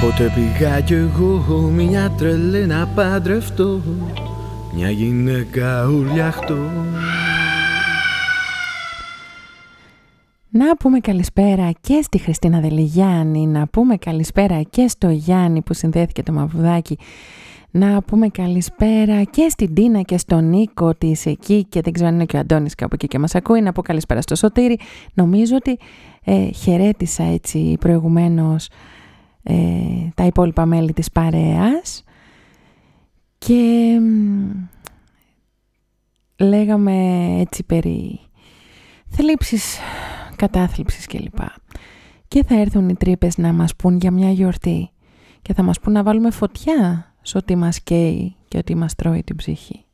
Κάποτε πήγα κι εγώ μια τρελή να παντρευτώ, μια γυναίκα ουρλιαχτώ. Να πούμε καλησπέρα και στη Χριστίνα Δελιγιάννη, να πούμε καλησπέρα και στο Γιάννη που συνδέθηκε το μαυδάκι, να πούμε καλησπέρα και στην Τίνα και στον Νίκο της εκεί και δεν ξέρω αν είναι και ο Αντώνης κάπου εκεί και μας ακούει, να πω καλησπέρα στο Σωτήρη. Νομίζω ότι χαιρέτησα έτσι προηγουμένως τα υπόλοιπα μέλη της παρέας και λέγαμε έτσι περί θλίψης, κατάθλιψης κλπ. Και θα έρθουν οι τρύπες να μας πούν για μια γιορτή και θα μας πούν να βάλουμε φωτιά σε ό,τι μας καίει και ό,τι μας τρώει την ψυχή.